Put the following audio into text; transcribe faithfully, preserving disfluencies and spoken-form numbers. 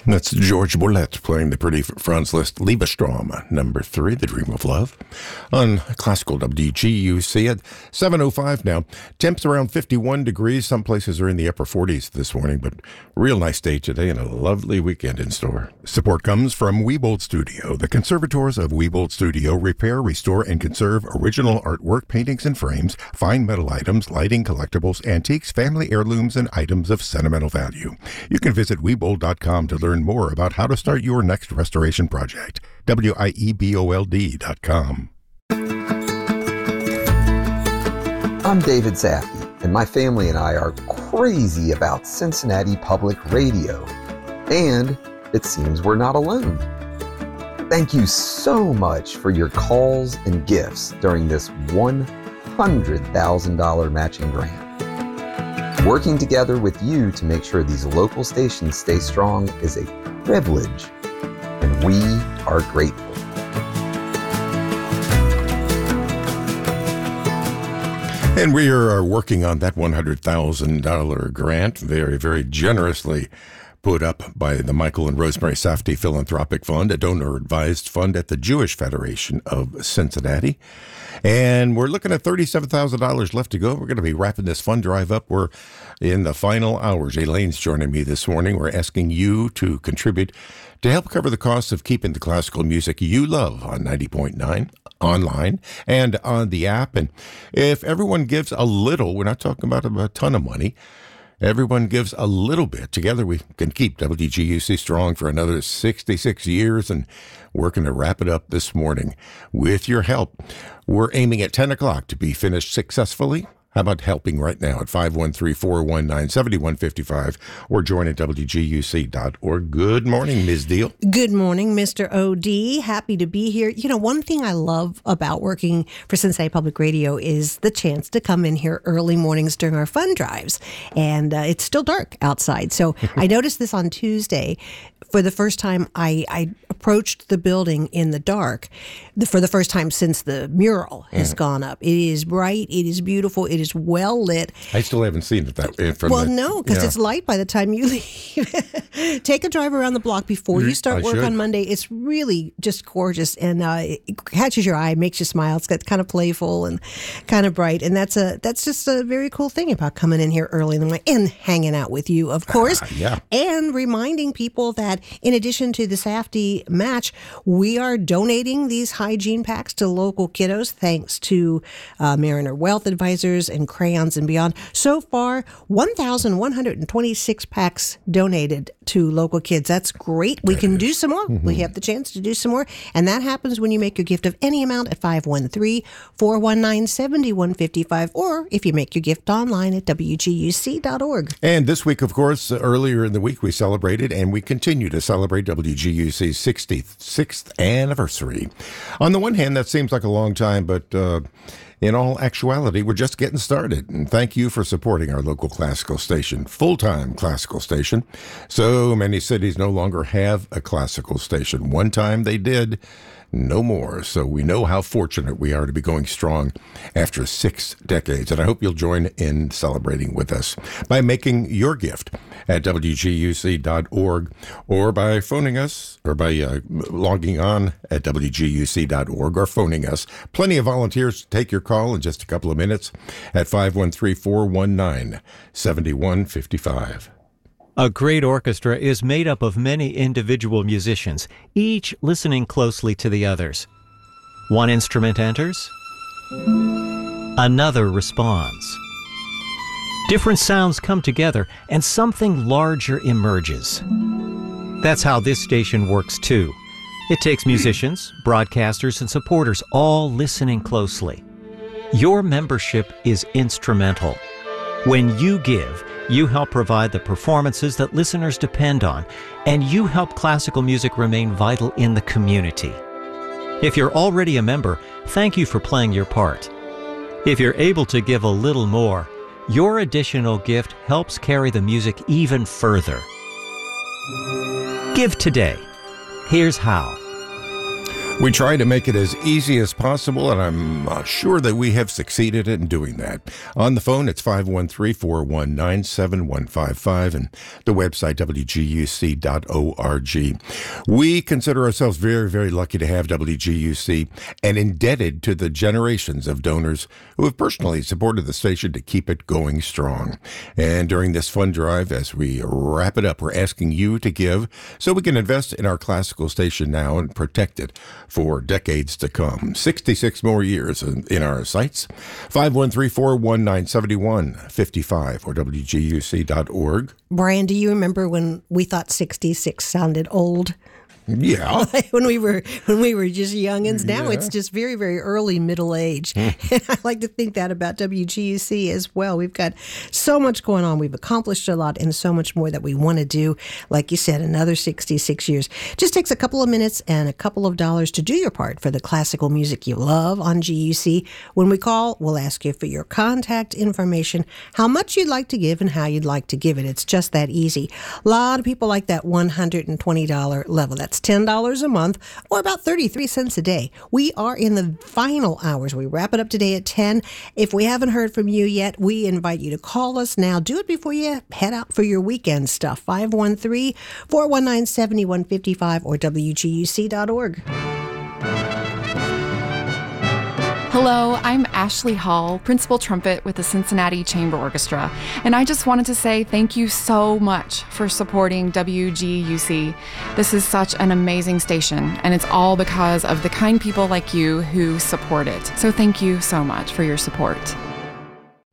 That's George Boulette playing the pretty Franz Liszt Liebesstrom, number three, The Dream of Love, on Classical W G U C at seven oh five now. Temps around fifty-one degrees. Some places are in the upper forties this morning, but real nice day today and a lovely weekend in store. Support comes from Wiebold Studio. The conservators of Wiebold Studio repair, restore, and conserve original artwork, paintings and frames, fine metal items, lighting, collectibles, antiques, family heirlooms, and items of sentimental value. You can visit Wiebold dot com to learn more about how to start your next restoration project. W I E B O L D dot com. I'm David Zaffey, and my family and I are crazy about Cincinnati Public Radio. And it seems we're not alone. Thank you so much for your calls and gifts during this one hundred thousand dollars matching grant. Working together with you to make sure these local stations stay strong is a privilege, and we are grateful. And we are working on that one hundred thousand dollars grant, very, very generously put up by the Michael and Rosemary Safdie Philanthropic Fund, a donor-advised fund at the Jewish Federation of Cincinnati. And we're looking at thirty-seven thousand dollars left to go. We're going to be wrapping this fund drive up. We're in the final hours. Elaine's joining me this morning. We're asking you to contribute to help cover the costs of keeping the classical music you love on ninety point nine online and on the app. And if everyone gives a little, we're not talking about a ton of money, everyone gives a little bit. Together we can keep W G U C strong for another sixty-six years, and working to wrap it up this morning with your help. We're aiming at ten o'clock to be finished successfully. How about helping right now at five one three, four one nine, seven one five five or join at W G U C dot org. Good morning, Miz Deal. Good morning, Mister O D. Happy to be here. You know, one thing I love about working for Cincinnati Public Radio is the chance to come in here early mornings during our fund drives. And uh, it's still dark outside. So I noticed this on Tuesday. For the first time, I, I approached the building in the dark the, for the first time since the mural has mm. gone up. It is bright. It is beautiful. It is well lit. I still haven't seen it that way. From well, the, no, because yeah. it's light by the time you leave. Take a drive around the block before you start I work should. on Monday. It's really just gorgeous, and uh, it catches your eye, makes you smile. It's got kind of playful and kind of bright, and that's a that's just a very cool thing about coming in here early in the morning and hanging out with you, of course. Uh, yeah. And reminding people that in addition to the Safdie match, we are donating these hygiene packs to local kiddos thanks to uh, Mariner Wealth Advisors and Crayons and Beyond. So far, one thousand one hundred twenty-six packs donated to local kids. That's great. We can do some more. Mm-hmm. We have the chance to do some more. And that happens when you make your gift of any amount at five one three, four one nine, seven one five five, or if you make your gift online at W G U C dot org. And this week, of course, earlier in the week, we celebrated and we continue to celebrate W G U C's sixty-sixth anniversary. On the one hand, that seems like a long time, but uh, in all actuality, we're just getting started. And thank you for supporting our local classical station, full-time classical station. So many cities no longer have a classical station. One time they did. No more. So we know how fortunate we are to be going strong after six decades. And I hope you'll join in celebrating with us by making your gift at W G U C dot org or by phoning us or by uh, logging on at W G U C dot org or phoning us. Plenty of volunteers to take your call in just a couple of minutes at five one three, four one nine, seven one five five. A great orchestra is made up of many individual musicians, each listening closely to the others. One instrument enters, another responds. Different sounds come together and something larger emerges. That's how this station works too. It takes musicians, broadcasters, and supporters all listening closely. Your membership is instrumental. When you give, you help provide the performances that listeners depend on, and you help classical music remain vital in the community. If you're already a member, thank you for playing your part. If you're able to give a little more, your additional gift helps carry the music even further. Give today. Here's how. We try to make it as easy as possible, and I'm uh, sure that we have succeeded in doing that. On the phone, it's five one three, four one nine, seven one five five, and the website, W G U C dot org. We consider ourselves very, very lucky to have W G U C and indebted to the generations of donors who have personally supported the station to keep it going strong. And during this fund drive, as we wrap it up, we're asking you to give so we can invest in our classical station now and protect it for decades to come. sixty-six more years in, in our sights. five one three, four one nine, seven one five five or W G U C dot org. Brian, do you remember when we thought sixty-six sounded old? Yeah. when we were when we were just youngins. Now Yeah. it's just very, very early middle age. And I like to think that about W G U C as well. We've got so much going on. We've accomplished a lot and so much more that we want to do. Like you said, another sixty-six years. Just takes a couple of minutes and a couple of dollars to do your part for the classical music you love on G U C. When we call, we'll ask you for your contact information, how much you'd like to give and how you'd like to give it. It's just that easy. A lot of people like that one hundred twenty dollars level. That's ten dollars a month or about thirty-three cents a day. We are in the final hours. We wrap it up today at ten. If we haven't heard from you yet, we invite you to call us now. Do it before you head out for your weekend stuff. five one three, four one nine, seven one five five or W G U C dot org. Hello, I'm Ashley Hall, Principal Trumpet with the Cincinnati Chamber Orchestra, and I just wanted to say thank you so much for supporting W G U C. This is such an amazing station, and it's all because of the kind people like you who support it. So thank you so much for your support.